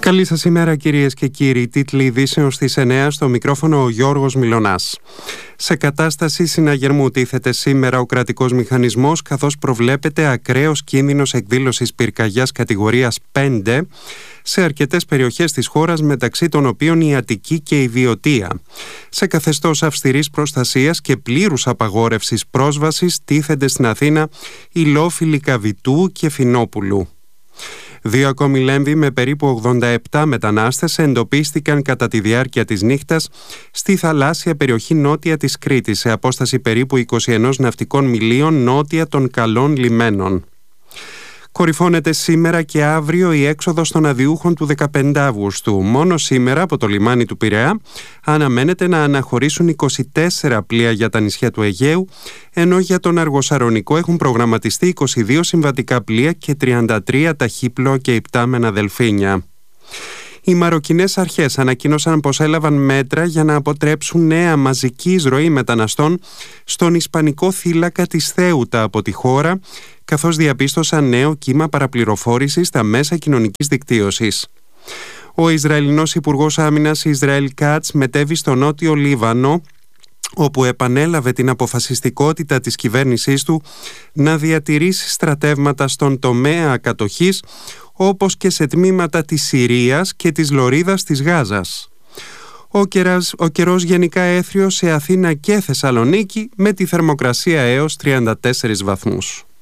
Καλή σας ημέρα κυρίες και κύριοι. Τίτλοι ειδήσεων στις 9, στο μικρόφωνο ο Γιώργος Μιλωνάς. Σε κατάσταση συναγερμού τίθεται σήμερα ο κρατικός μηχανισμός, καθώς προβλέπεται ακραίος κίνδυνος εκδήλωσης πυρκαγιάς κατηγορίας 5 σε αρκετές περιοχές της χώρας, μεταξύ των οποίων η Αττική και η Βιωτία. Σε καθεστώς αυστηρής προστασίας και πλήρους απαγόρευσης πρόσβασης τίθενται στην Αθήνα οι λόφιλοι Καβητού και Φινόπουλου. 2 ακόμη λέμβοι με περίπου 87 μετανάστες εντοπίστηκαν κατά τη διάρκεια της νύχτας στη θαλάσσια περιοχή νότια της Κρήτης, σε απόσταση περίπου 21 ναυτικών μιλίων νότια των καλών λιμένων. Κορυφώνεται σήμερα και αύριο η έξοδος των αδιούχων του 15 Αυγούστου. Μόνο σήμερα από το λιμάνι του Πειραιά αναμένεται να αναχωρήσουν 24 πλοία για τα νησιά του Αιγαίου, ενώ για τον Αργοσαρονικό έχουν προγραμματιστεί 22 συμβατικά πλοία και 33 ταχύπλοα και υπτάμενα δελφίνια. Οι μαροκινές αρχές ανακοίνωσαν πως έλαβαν μέτρα για να αποτρέψουν νέα μαζική εισρωή μεταναστών στον ισπανικό θύλακα της Θέουτα από τη χώρα, καθώς διαπίστωσαν νέο κύμα παραπληροφόρησης στα μέσα κοινωνικής δικτύωσης. Ο Ισραηλινός Υπουργός Άμυνας Ισραήλ Κάτς μετέβη στο νότιο Λίβανο, όπου επανέλαβε την αποφασιστικότητα της κυβέρνησής του να διατηρήσει στρατεύματα στον τομέα κατοχής, όπως και σε τμήματα της Συρίας και της Λωρίδας της Γάζας. Ο καιρός γενικά έθριος σε Αθήνα και Θεσσαλονίκη, με τη θερμοκρασία έως 34 βαθμούς.